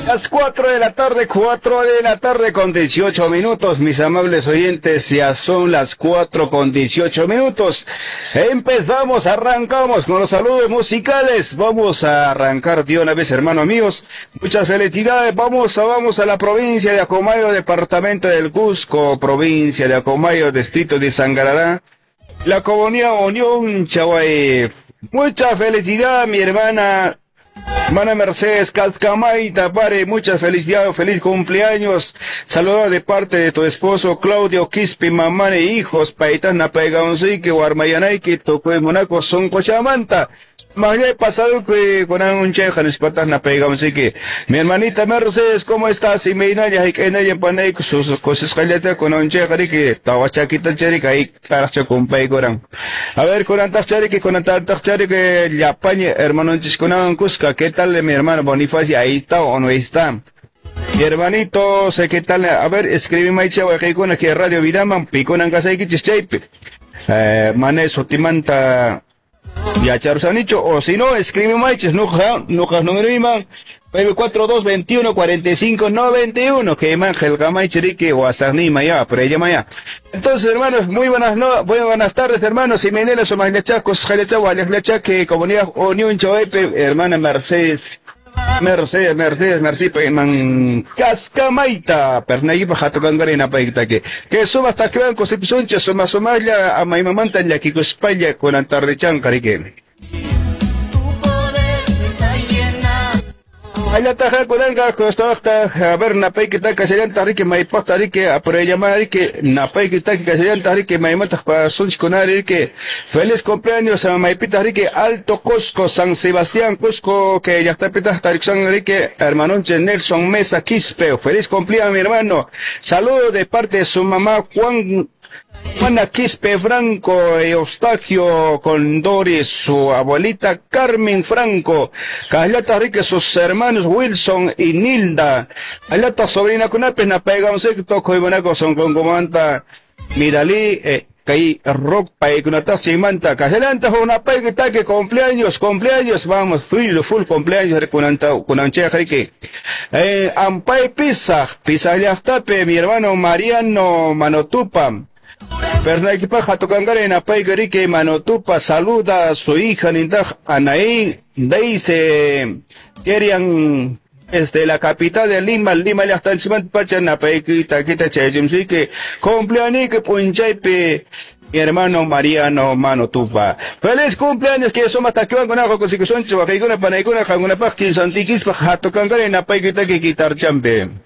Las 4 de la tarde con 18 minutos, mis amables oyentes, ya son las 4 con 18 minutos. Arrancamos con los saludos musicales. Vamos a arrancar de una vez, hermanos míos. Muchas felicidades. Vamos a la provincia de Acomayo, departamento del Cusco, provincia de Acomayo, distrito de Sangarará, la comunidad Unión Chaguay. Mucha felicidad, mi hermana Mercedes Cascamaita, pare, muchas felicidades, feliz cumpleaños. Saludos de parte de tu esposo Claudio Quispe, mamá e hijos, paitana paigaonsique, guarmayanaique, toco Monaco, son cochamanta. Mañana he pasado con un cheja, patas na paigaonsique. Mi hermanita Mercedes, ¿cómo estás? Y me inaya, y que inaya panay, sus cosas caleta con un cheja, que tawachaquita cherica, y caracha con paigoran. A ver, con antas cherique, con antas cherique, ya pañe, hermano chisconan Cusca, ¿qué tal mi hermano Bonifacio? ¿Ahí está o no está? Mi hermanito, sé qué tal. A ver, escribe Maicha, Huacaicona, que Radio Vidaman, Piconan Casaique, Chichaipe. Mané Sotimanta, ya Charusanicho, o si no, escribe Maiches, no número iman, 942-21-45-91, que Ángel Gamaicherique o Azarnima ya, por ella maya. Entonces, hermanos, muy buenas tardes, hermanos, y Menela Somaglechacos, Jalecha, que comunidad Unión Choepe, hermana Mercedes, man Cascamaita, Pernayipa Jatocangarina Paita, que suma hasta que van con Sepsuncha, Somaya, a Maimamanta, ya que España con Antarrechan, Carique. Allá taja kuranga costa a ver napay kita kasayan tarike may pa tarike apre llamar que napay kita kasayan tarike may matak pa sunch kunari que feliz cumpleaños a may tarike Alto Cusco San Sebastián Cusco que ya está pita tarik san Enrique hermano Nelson Mesa Quispe, feliz cumpleaños mi hermano. Saludo de parte de su mamá Juana Quispe Franco, Eustaquio Condori, su abuelita Carmen Franco, Callata Rique, sus hermanos Wilson y Nilda, Callata sobrina Cunape, Napega, un secto, Coibonaco, son con comanda, Miralí, Cay Rock, Paicunata, Simanta, Caselanta, una pega que cumpleaños, vamos, full cumpleaños, con Anchea Rique. Ampay Pisa Yachtape, mi hermano Mariano Manotupa. Pernaquipa Jatocangare en Apaigarique Manotupa saluda a su hija Nintaj Anaí, dice querían la capital de Lima le hasta el Simán Pachan Apaiguita Kita Chayimsi que cumpleaños que Punchaipe mi hermano Mariano Manotupa. Feliz cumpleaños que somos hasta que van con algo con Sikusoncho, Bajaiguna Panaiguna, Janguna Pajkin, Santiquis, Jatocangare en Apaiguita que quitar champe.